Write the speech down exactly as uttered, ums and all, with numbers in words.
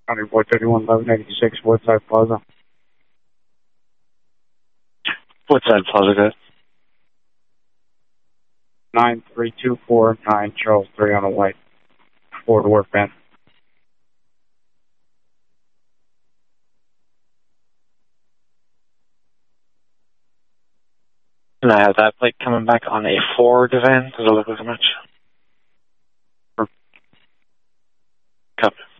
County Board thirty-one eleven eighty-six Woodside Plaza. Woodside Plaza, good. nine three two four nine Charles three on the white. Ford work van. And I have that plate coming back on a Ford van. Does it look like a match? Sure. Copy.